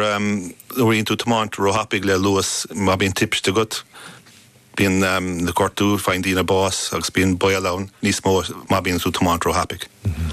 uíonn tú tomáint ro hapig le luas má bíon tipiste gut. Bíon na gortú fain dína bás agus bíon boileán níos mó má bíon tú tomáint ro hapig.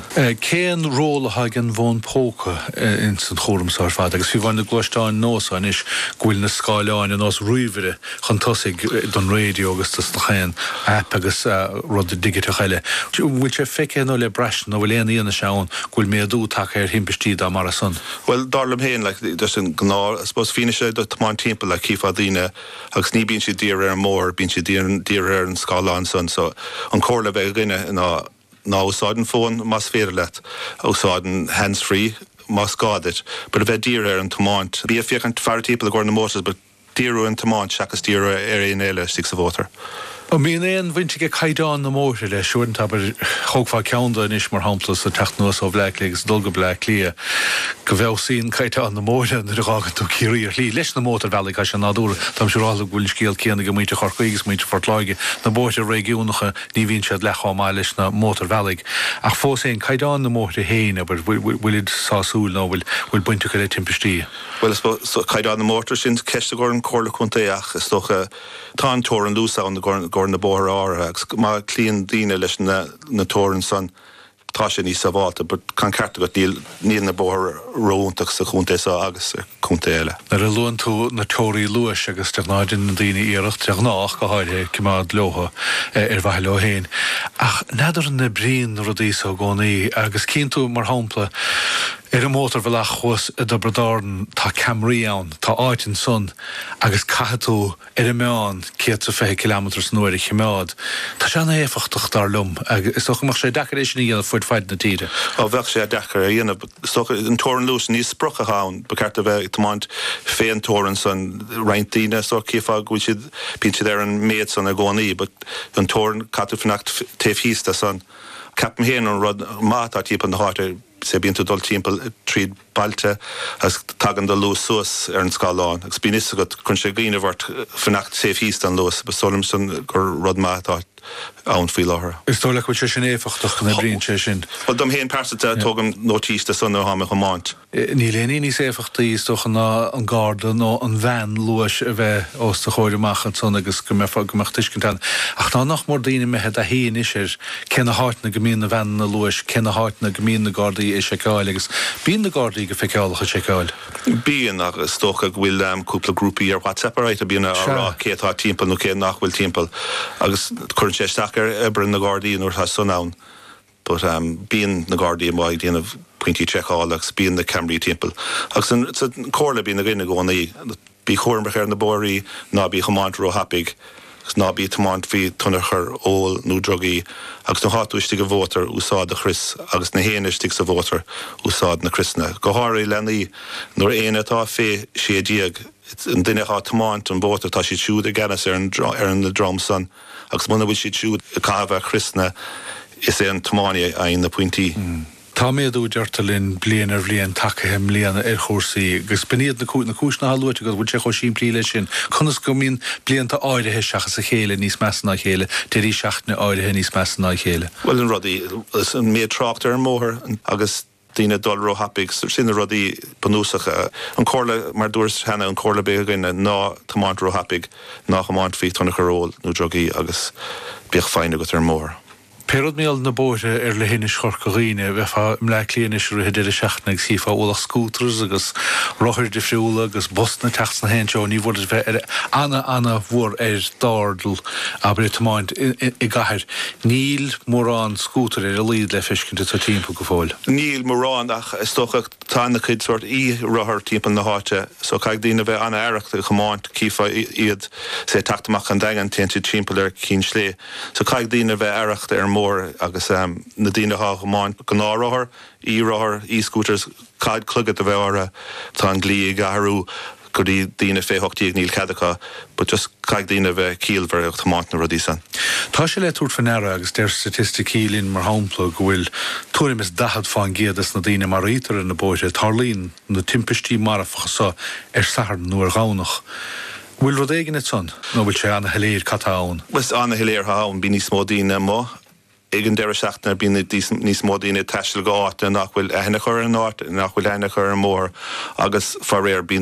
Céan róla hagan bhón póca in san chórumsár fad, agus bhí bhain na gluisteáin nósáin is gúil na scáileáin an os rúimhire chun tosaigh don réidió agus tas na chéan app agus rud digite chaile. Bhfuil sé feice nó le breis nó bhfuil éon íana seán gúil méadú take ar himpistí dá mar a son? Well, darlam héin, dus an gná, I suppose fíne sé do tomáin timp le cífa díine agus ní bín si dír ar mór, bín si dír ar an scáileáin son, so an cóla bheith rinne ná úsáiden fón más fér let, úsáiden hands-free más gádet, but a bheith dír ar an tomáint. Bí a fiachant feartípil a ggur na mótas, but díru an tomáint seachas díru ar éon éile stig sa bhótar. O míon éon bhainte go caiidán na móir le siúint aber thugfá ceanda inis mar hamplas a techtnús ó bhleiclégus dul go bleic lia go bheith sín caiidán na móire na rágan tú cííar lí leis na mótar bheala cai se náúr tam serála bhfuil scéal céanna go muinte chorcaígus muinte fortláige na bóide régiúnacha ní bhíonn siad leá má leis na mótar bhealaigh ach fós éon caiidán na móire héin aber bhfuil sáúil nó bhfuil buinte go le timpistí. Well, caiidán na mótar sin ceiste gur an cóla chuntaach is stocha tá an tór an lúsa an gur na bóthar ára agus má clíonn daoine leis na tórann son tá sé níos bháta, but can ceartta go níl na bóthar róntaach sa chunta agus chunta eile. Nar a luan tú na tóirí luas agus teagnáidin na daoine iirecht teagnách go háide cimád leotha ar bhaith leo héin. Ach nadidir na bríon rudí sa gcónaí agus cín tú mar hampla ar a mótar bhile chuas a dobradáin tá Camry ann, tá áitin son agus caitú ar a meán 150 km nuair i chimeád. Tá sé na éfachtach dar lum agus is socha mar sé dechar éis ní a fuid feid na tíre. Bheith sé dechar a dhéanamh socha an tóran lús níos sprucha hán beceart a bheith tomáint féin tóran son reintíine so cífá gúil siad bíonn siad ar an méad son a gcónaí, but an tóran catú fannacht taobhhísta son ceapan héan an rud mátá típ an na háte sé bíonn tú dul timppel tríd bailte as tagan do lús suas ar an scáileáin. Agus bíonn is agat chun sé gcíine bhart fannacht taobhhísta an lús, ba solim son gur rud mátá ann faoi láthair. Is tóla go sé sin éfachtach na bríonn sé sin. Well, dom héon percenta tógam nótíiste son ó háma chomáint. Ní léoní níos éfachtaí stocha ná an garda nó an bhean luas a bheith os de chóir amachchan son agus go meach tuiscintáin. Ach ná nach mór daoine mehead a héon is cena háit na gomíon na bhean na luas, cena háit na gomíon na gardaí is seicáil agus bíon na gardaí go feiceálacha seicáil. Bíon agus stocha bhfuil cúpla grúpaí ar WhatsApp a bíon ará céadtá timppel nó céad nach bhfuil timppel agus chuann sé isteach ar ebre na gardaí nuair tá son ann. But bíon na gardaí amháid déanamh pointí treáil agus bíon na Camry timppel. Agus an cóla bíon na gine gcónaí bí chóirmach ar na bóirí ná bí chomáint ro hapig agus ná bí tomáint fhí tunachar ól nó drogaí agus nó háúiste go bhótar úsáid a chris agus na héanaisteigh sa bhótar úsáid na crisna. Go háirí lenaí nuair aonatá fé sé díag an duine á tomáint an bhótar tá si siúd a gceannas ar an na drom son agus muna bhfuil si siúd a cabhah crisna is é an tomáine a na pointí. Tá méadú deirtalinn blian ar bblion takeim líana ar chósaí agus beníad na cúisna halúte agus bhfuil sé cho sin plí lei sin chunas go mín blianta áirithe seachas a chéile níos measna chéile, deirí seachna áirithe níos measna chéile. Well, an rudí is an méad tráchtar an móthir agus tíine dul ro hapig sin a rudí banúsacha an cóla mar dúirs hena an cóla bégaine ná tomáint ro hapig ná chomáint fhí tunachar ól nó drogaí agus bíoh fáinne go ar mór. Perod méal na bóide ar le hinne chorcaghine bheitá mleiclíanais ruidir seachnaigh sífá óla scútras agus rothir de friúla agus bosna teachs na hénseo ní bhd bheith anna bhór ar dárdal aber tomáint i gaiir. Níl mórrán scútar ar a líad le fiscinnta tá timppla go fáil. Níl mórrán ach is stocha tána chuid sort í rothir timppla na háte, so caiig dína bheith anna aireachta chomáint cífa iad sé taachtamach an dagan tianta timppla ar cín slé. So caiig dína bheith aireachta ar mór agus na dína há chomáint go náróthir, íróthir, íscúters caiid clugad a bheith ára tá an glí i gaharú go dí dína féhochtíí níl cadacha, but just caiig dína bheith cíalhar ag tomáint na rudí san. Tá sé le túirt fanera agus deir statisticílinn mar hampla go bhfuil tuairim is dahad fáin géadas na daine mar ítar in na bóide tarlín na timpistí marafachasa ar sahar nuair gánach. Bhfuil rud éigean it son? nó bhfuil sé anna heléir catán? Was anna heléir hán bí níos mó dína má. Igen deire seachna bí níos mó dína teisiil go áta nach bhfuil eithna chur an áit nach bhfuil eithna chur an mór agus far réir bí